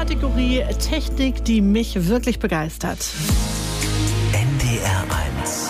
Kategorie Technik, die mich wirklich begeistert. NDR 1.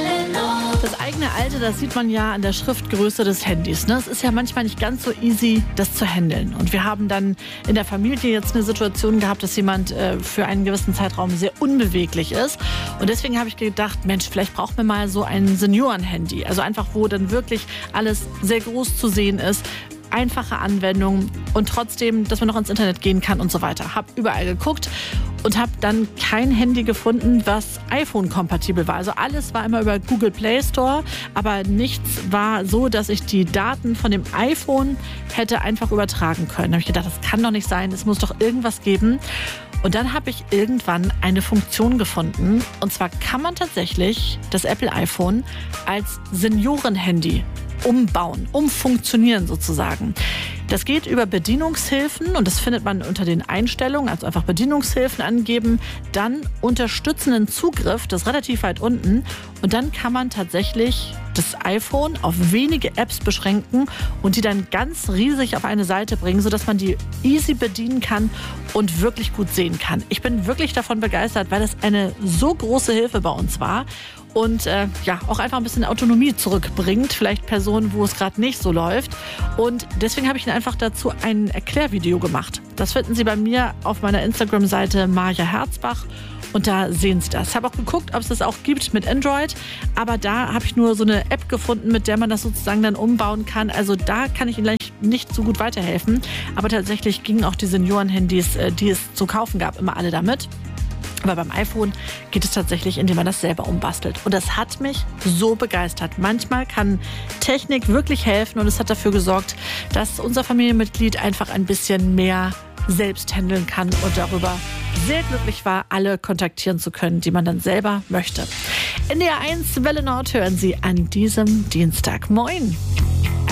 Das eigene Alter, das sieht man ja an der Schriftgröße des Handys. Es ist ja manchmal nicht ganz so easy, das zu handeln. Und wir haben dann in der Familie jetzt eine Situation gehabt, dass jemand für einen gewissen Zeitraum sehr unbeweglich ist. Und deswegen habe ich gedacht, Mensch, vielleicht brauchen wir mal so ein Senioren-Handy. Also einfach, wo dann wirklich alles sehr groß zu sehen ist. Einfache Anwendung und trotzdem, dass man noch ins Internet gehen kann und so weiter. Hab überall geguckt und habe dann kein Handy gefunden, was iPhone-kompatibel war. Also alles war immer über Google Play Store, aber nichts war so, dass ich die Daten von dem iPhone hätte einfach übertragen können. Da habe ich gedacht, das kann doch nicht sein, es muss doch irgendwas geben. Und dann habe ich irgendwann eine Funktion gefunden. Und zwar kann man tatsächlich das Apple iPhone als Senioren-Handy umbauen, umfunktionieren sozusagen. Das geht über Bedienungshilfen und das findet man unter den Einstellungen, also einfach Bedienungshilfen angeben, dann unterstützenden Zugriff, das ist relativ weit unten und dann kann man tatsächlich das iPhone auf wenige Apps beschränken und die dann ganz riesig auf eine Seite bringen, sodass man die easy bedienen kann und wirklich gut sehen kann. Ich bin wirklich davon begeistert, weil das eine so große Hilfe bei uns war. Und auch einfach ein bisschen Autonomie zurückbringt. Vielleicht Personen, wo es gerade nicht so läuft. Und deswegen habe ich Ihnen einfach dazu ein Erklärvideo gemacht. Das finden Sie bei mir auf meiner Instagram-Seite Maja Herzbach. Und da sehen Sie das. Ich habe auch geguckt, ob es das auch gibt mit Android. Aber da habe ich nur so eine App gefunden, mit der man das sozusagen dann umbauen kann. Also da kann ich Ihnen gleich nicht so gut weiterhelfen. Aber tatsächlich gingen auch die Senioren-Handys, die es zu kaufen gab, immer alle damit. Aber beim iPhone geht es tatsächlich, indem man das selber umbastelt. Und das hat mich so begeistert. Manchmal kann Technik wirklich helfen und es hat dafür gesorgt, dass unser Familienmitglied einfach ein bisschen mehr selbst handeln kann und darüber sehr glücklich war, alle kontaktieren zu können, die man dann selber möchte. NDR 1 Welle Nord hören Sie an diesem Dienstag. Moin!